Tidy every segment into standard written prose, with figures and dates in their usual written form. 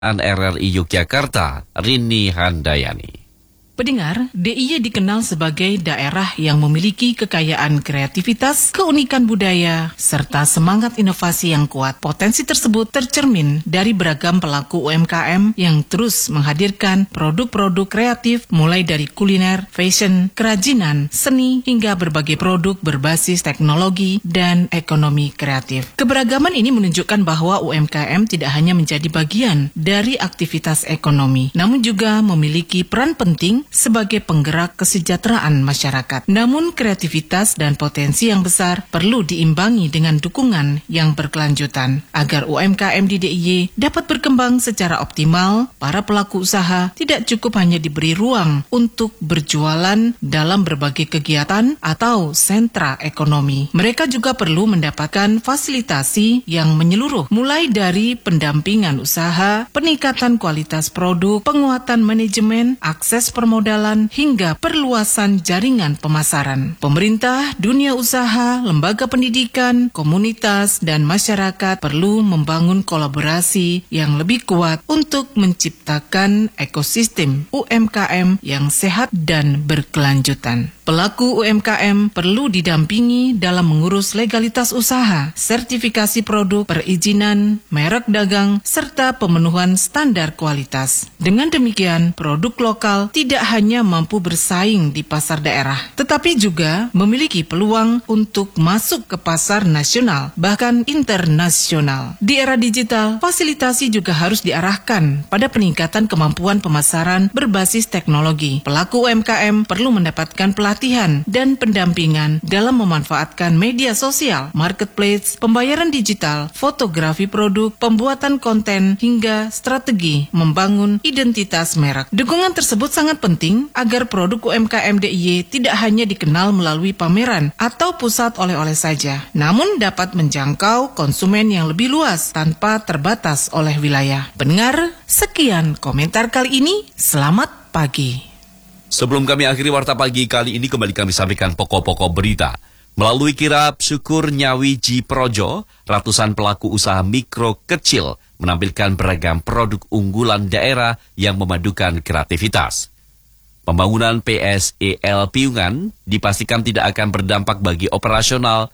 RRI Yogyakarta, Rini Handayani. Pendengar, DIY dikenal sebagai daerah yang memiliki kekayaan kreativitas, keunikan budaya, serta semangat inovasi yang kuat. Potensi tersebut tercermin dari beragam pelaku UMKM yang terus menghadirkan produk-produk kreatif mulai dari kuliner, fashion, kerajinan, seni, hingga berbagai produk berbasis teknologi dan ekonomi kreatif. Keberagaman ini menunjukkan bahwa UMKM tidak hanya menjadi bagian dari aktivitas ekonomi, namun juga memiliki peran penting sebagai penggerak kesejahteraan masyarakat. Namun kreativitas dan potensi yang besar perlu diimbangi dengan dukungan yang berkelanjutan. Agar UMKM di DIY dapat berkembang secara optimal, para pelaku usaha tidak cukup hanya diberi ruang untuk berjualan dalam berbagai kegiatan atau sentra ekonomi. Mereka juga perlu mendapatkan fasilitasi yang menyeluruh, mulai dari pendampingan usaha, peningkatan kualitas produk, penguatan manajemen, akses permodalan, hingga perluasan jaringan pemasaran. Pemerintah, dunia usaha, lembaga pendidikan, komunitas, dan masyarakat perlu membangun kolaborasi yang lebih kuat untuk menciptakan ekosistem UMKM yang sehat dan berkelanjutan. Pelaku UMKM perlu didampingi dalam mengurus legalitas usaha, sertifikasi produk, perizinan, merek dagang, serta pemenuhan standar kualitas. Dengan demikian, produk lokal tidak hanya mampu bersaing di pasar daerah, tetapi juga memiliki peluang untuk masuk ke pasar nasional, bahkan internasional. Di era digital, fasilitasi juga harus diarahkan pada peningkatan kemampuan pemasaran berbasis teknologi. Pelaku UMKM perlu mendapatkan pelatihan dan pendampingan dalam memanfaatkan media sosial, marketplace, pembayaran digital, fotografi produk, pembuatan konten, hingga strategi membangun identitas merek. Dukungan tersebut sangat penting agar produk UMKM DIY tidak hanya dikenal melalui pameran atau pusat oleh-oleh saja, namun dapat menjangkau konsumen yang lebih luas tanpa terbatas oleh wilayah. Pendengar, sekian komentar kali ini. Selamat pagi. Sebelum kami akhiri Warta Pagi kali ini, kembali kami sampaikan pokok-pokok berita. Melalui kirab syukur Nyawiji Projo, ratusan pelaku usaha mikro kecil menampilkan beragam produk unggulan daerah yang memadukan kreativitas. Pembangunan PSEL Piungan dipastikan tidak akan berdampak bagi operasional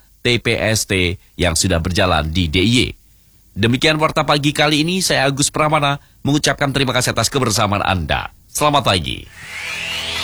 TPST yang sudah berjalan di DIY. Demikian Warta Pagi kali ini, saya Agus Pramana mengucapkan terima kasih atas kebersamaan Anda. Selamat pagi.